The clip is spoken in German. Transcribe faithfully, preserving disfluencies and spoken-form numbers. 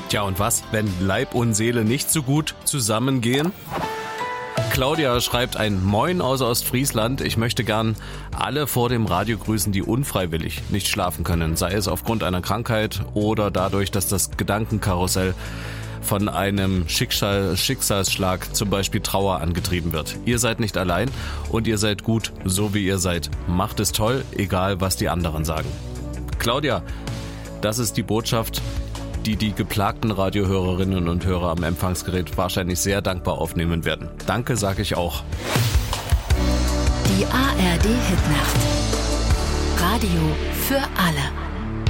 Tja, und was, wenn Leib und Seele nicht so gut zusammengehen? Claudia schreibt ein Moin aus Ostfriesland. Ich möchte gern alle vor dem Radio grüßen, die unfreiwillig nicht schlafen können. Sei es aufgrund einer Krankheit oder dadurch, dass das Gedankenkarussell von einem Schicksal, Schicksalsschlag, zum Beispiel Trauer, angetrieben wird. Ihr seid nicht allein und ihr seid gut, so wie ihr seid. Macht es toll, egal was die anderen sagen. Claudia, das ist die Botschaft, die die geplagten Radiohörerinnen und Hörer am Empfangsgerät wahrscheinlich sehr dankbar aufnehmen werden. Danke, sage ich auch. Die A R D Hitnacht. Radio für alle.